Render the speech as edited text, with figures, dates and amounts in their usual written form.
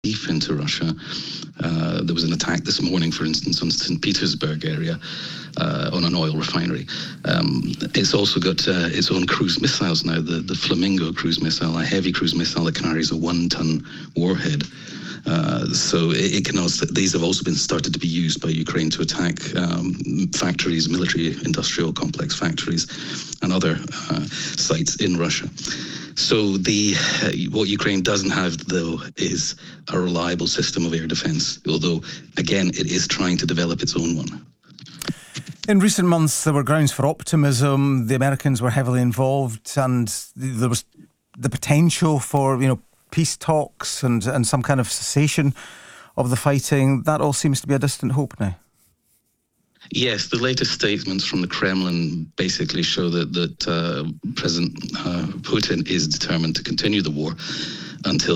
deep into Russia. There was an attack this morning, for instance, on St. Petersburg area on an oil refinery. It's also got its own cruise missiles now, the Flamingo cruise missile, a heavy cruise missile that carries a 1-ton warhead. So it can also, these have also been started to be used by Ukraine to attack factories, military industrial complex factories, and other sites in Russia. So what Ukraine doesn't have, though, is a reliable system of air defence, although, again, it is trying to develop its own one. In recent months, there were grounds for optimism. The Americans were heavily involved, and there was the potential for, peace talks and some kind of cessation of the fighting. That all seems to be a distant hope now. Yes, the latest statements from the Kremlin basically show that President Putin is determined to continue the war until